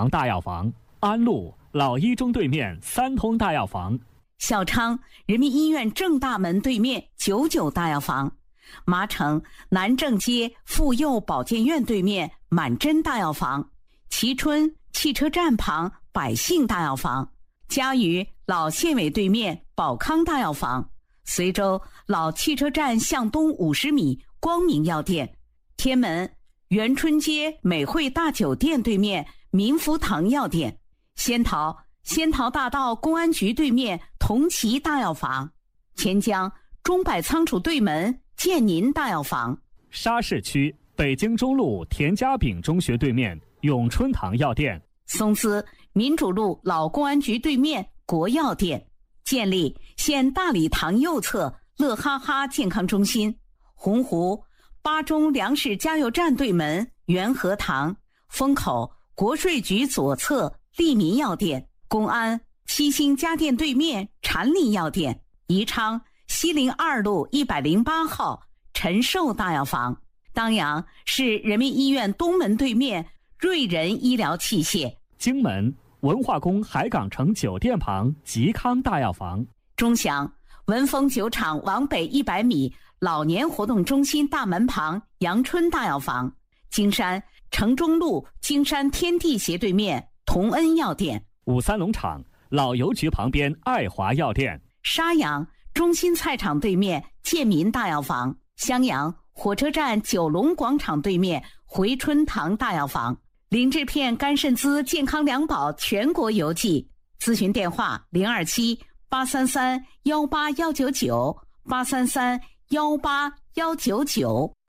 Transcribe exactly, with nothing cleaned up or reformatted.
堂大药房，安陆老一中对面三通大药房， 小昌人民医院正大门对面九九大药房，麻城南正街妇幼保健院对面满珍大药房，蕲春汽车站旁百姓大药房，嘉鱼老县委对面宝康大药房，随州老汽车站向东五十米光明药店，天门元春街美汇大酒店对面民福堂药店，仙桃仙桃大道公安局对面同齐大药房，钱江中百仓储对门建宁大药房， 沙市区北京中路田家炳中学对面永春堂药店， 松滋民主路老公安局对面国药店，建立县大礼堂右侧乐哈哈健康中心，洪湖巴中粮食加油站对门元和堂，风口国税局左侧利民药店，公安七星家电对面禅林药店，宜昌西陵二路一百零八号陈寿大药房，当阳市人民医院东门对面瑞仁医疗器械， 荆门文化宫海港城酒店旁吉康大药房， 钟祥文峰酒厂往北一百米老年活动中心大门旁阳春大药房，金山城中路金山天地斜对面同恩药店， 五三农场老邮局旁边爱华药店， 沙阳中心菜场对面建民大药房，襄阳火车站九龙广场对面回春堂大药房，林志片肝肾滋健康两宝全国邮寄，咨询电话零二七八三三幺八幺九九八三三幺八幺九九。